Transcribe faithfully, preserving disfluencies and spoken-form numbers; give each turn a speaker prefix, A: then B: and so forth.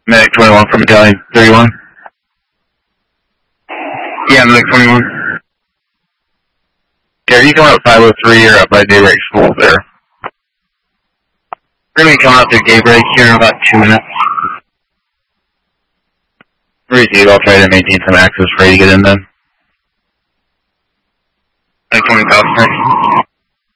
A: Medic twenty-one from Battalion thirty-one. Yeah, Medic twenty-one. Okay, you coming up five oh three, you're up by Daybreak School there. We're going to be coming up to Daybreak here in about two minutes. Receive, I'll try to maintain some access for you to get in then. Medic twenty, Falcon.